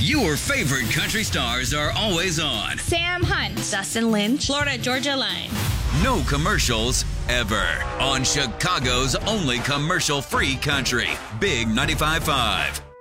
Your favorite country stars are always on. Sam Hunt, Dustin Lynch, Florida Georgia Line. No commercials ever on Chicago's only commercial-free country. Big 95.5.